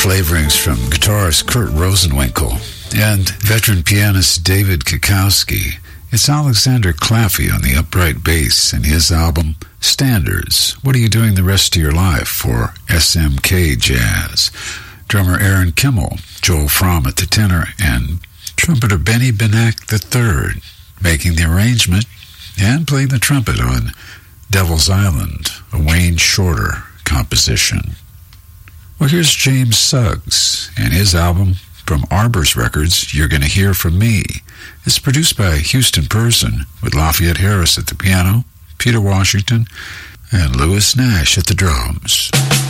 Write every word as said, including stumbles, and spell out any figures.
flavorings from guitarist Kurt Rosenwinkel and veteran pianist David Kikowski. It's Alexander Claffey on the upright bass and his album Standards. What are you doing the rest of your life for S M K Jazz? Drummer Aaron Kimmel, Joel Fromm at the tenor, and trumpeter Benny Benack the third making the arrangement and playing the trumpet on Devil's Island, a Wayne Shorter composition. Well, here's James Suggs and his album from Arbor's Records, You're Gonna Hear From Me. It's produced by Houston Person with Lafayette Harris at the piano, Peter Washington, and Lewis Nash at the drums.